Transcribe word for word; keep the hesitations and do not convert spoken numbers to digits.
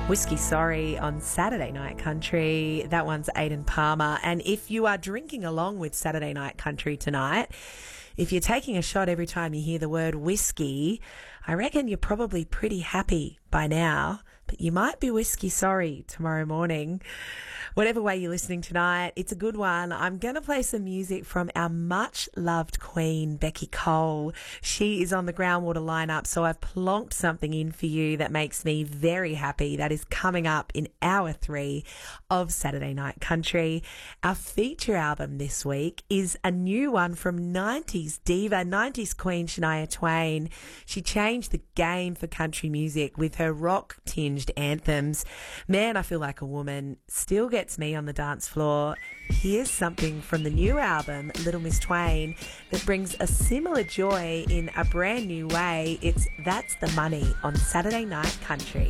Whiskey Sorry on Saturday Night Country. That one's Aidan Palmer. And if you are drinking along with Saturday Night Country tonight, if you're taking a shot every time you hear the word whiskey, I reckon you're probably pretty happy by now, but you might be whiskey sorry tomorrow morning. Whatever way you're listening tonight, it's a good one. I'm going to play some music from our much-loved queen, Becky Cole. She is on the Groundwater lineup, so I've plonked something in for you that makes me very happy. That is coming up in hour three of Saturday Night Country. Our feature album this week is a new one from nineties diva, nineties queen Shania Twain. She changed the game for country music with her rock-tinged anthems. Man, I Feel Like a Woman still gets me on the dance floor. Here's something from the new album, Little Miss Twain, that brings a similar joy in a brand new way. It's That's the Money on Saturday Night Country.